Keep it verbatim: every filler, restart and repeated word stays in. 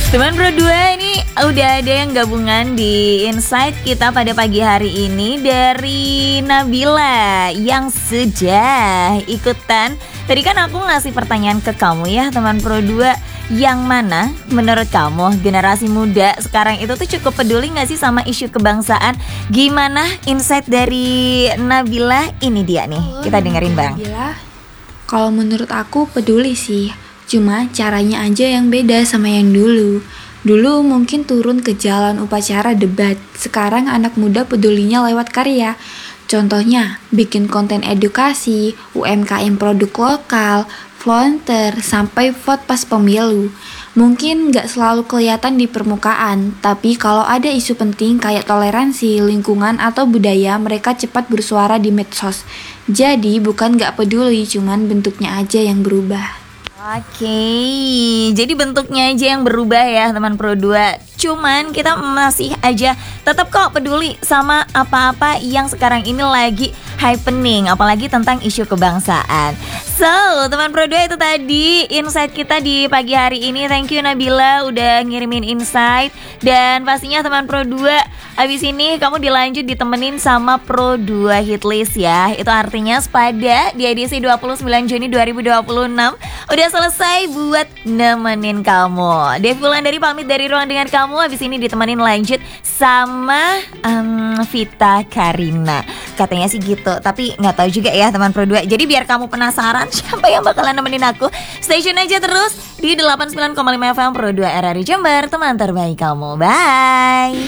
Teman Pro dua ini udah ada yang gabungan di Insight kita pada pagi hari ini dari Nabila yang sudah ikutan. Tadi kan aku ngasih pertanyaan ke kamu ya teman Pro dua, yang mana menurut kamu generasi muda sekarang itu tuh cukup peduli gak sih sama isu kebangsaan? Gimana insight dari Nabila? Ini dia nih, kita dengerin bang. Nabila, kalau menurut aku peduli sih. Cuma caranya aja yang beda sama yang dulu. Dulu mungkin turun ke jalan upacara debat. Sekarang anak muda pedulinya lewat karya. Contohnya, bikin konten edukasi, U M K M produk lokal, volunteer, sampai vote pas pemilu. Mungkin gak selalu kelihatan di permukaan, tapi kalau ada isu penting kayak toleransi, lingkungan, atau budaya, mereka cepat bersuara di medsos. Jadi bukan gak peduli, cuman bentuknya aja yang berubah. Oke, jadi bentuknya aja yang berubah ya teman Pro dua. Cuman kita masih aja tetap kok peduli sama apa-apa yang sekarang ini lagi happening, apalagi tentang isu kebangsaan. So, teman Pro dua, itu tadi insight kita di pagi hari ini. Thank you Nabila udah ngirimin insight. Dan pastinya teman Pro dua, abis ini kamu dilanjut ditemenin sama Pro dua Hitlist ya. Itu artinya Spada di edisi dua puluh sembilan Juni dua ribu dua puluh enam udah selesai buat nemenin kamu. Devi Wulandari pamit dari ruang dengan kamu. Habis ini ditemenin lanjut sama um, Vita Karina. Katanya sih gitu, tapi nggak tahu juga ya teman Pro dua. Jadi biar kamu penasaran siapa yang bakalan nemenin aku, stay tune aja terus di delapan puluh sembilan koma lima F M Pro dua R R I Jember, teman terbaik kamu. Bye.